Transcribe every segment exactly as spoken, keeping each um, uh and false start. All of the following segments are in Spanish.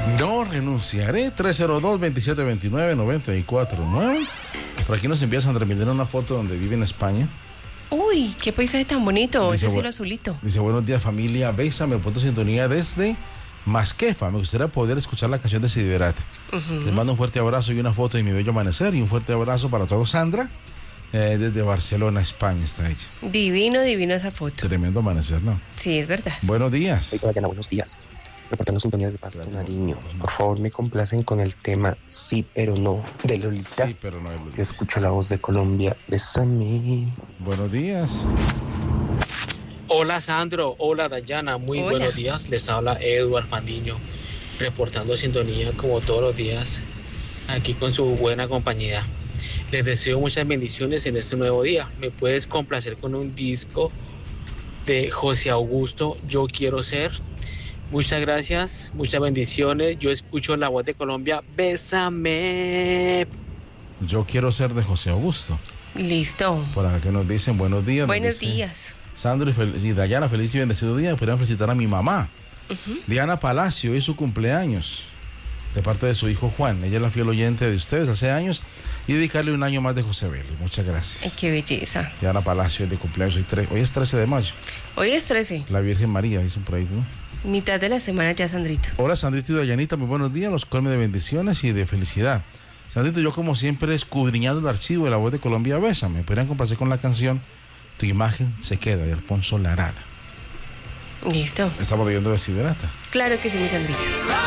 No renunciaré. tres cero dos, veintisiete veintinueve, noventa y cuatro nueve. Por aquí nos envía Sandra Mindera una foto donde vive en España. Uy, qué paisaje tan bonito, Dice, ese cielo bu- azulito. Dice, buenos días familia, bésame, punto de sintonía desde Masquefa. Me gustaría poder escuchar la canción de Sideberate. Ujú. Les mando un fuerte abrazo y una foto de mi bello amanecer. Y un fuerte abrazo para todos, Sandra. Eh, desde Barcelona, España está ella. Divino, divino esa foto. Tremendo amanecer, ¿no? Sí, es verdad. Buenos días. Soy Dayana, buenos días. Reportando sintonías de Pasto Nariño. Por favor, me complacen con el tema Sí, pero no, de Lolita. Sí, pero no es Yo escucho la voz de Colombia. Bésame. Buenos días. Hola Sandro, hola Dayana, muy Hola. buenos días. Les habla Eduard Fandiño, reportando sintonía como todos los días, aquí con su buena compañía. Les deseo muchas bendiciones en este nuevo día. ¿Me puedes complacer con un disco de José Augusto, Yo Quiero Ser? Muchas gracias, muchas bendiciones. Yo escucho la voz de Colombia. Bésame. Yo quiero ser de José Augusto. Listo. Por acá que nos dicen buenos días. nos Buenos dice días. Sandro y, fel- y Dayana, feliz y bendecido día. Podrían felicitar a mi mamá, Ujú. Diana Palacio, hoy es su cumpleaños, de parte de su hijo Juan. Ella es la fiel oyente de ustedes hace años. Y dedicarle un año más de José Vélez. Muchas Ay, gracias. qué belleza. Diana Palacio es de cumpleaños. Hoy, tre- hoy es trece de mayo. Hoy es trece, La Virgen María, dicen por ahí, ¿no? mitad de la semana ya, Sandrito. Hola, Sandrito y Dayanita, muy buenos días. Los colme de bendiciones y de felicidad. Sandrito, yo como siempre escudriñando el archivo de la voz de Colombia, bésame. Podrían complacer con la canción Tu imagen se queda, de Alfonso Larada. Listo. Estamos viendo de Siderata. Claro que sí, mi Sandrito.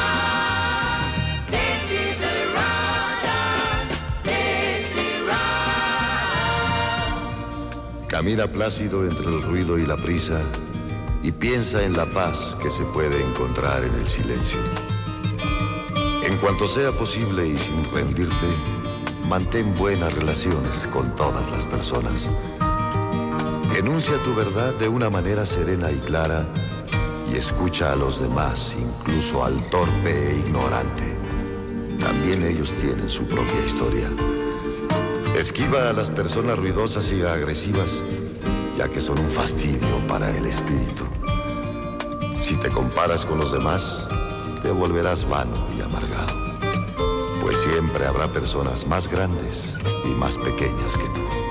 Camina plácido entre el ruido y la prisa y piensa en la paz que se puede encontrar en el silencio. En cuanto sea posible y sin rendirte, mantén buenas relaciones con todas las personas. Enuncia tu verdad de una manera serena y clara y escucha a los demás, incluso al torpe e ignorante. También ellos tienen su propia historia. Esquiva a las personas ruidosas y agresivas, ya que son un fastidio para el espíritu. Si te comparas con los demás, te volverás vano y amargado, pues siempre habrá personas más grandes y más pequeñas que tú.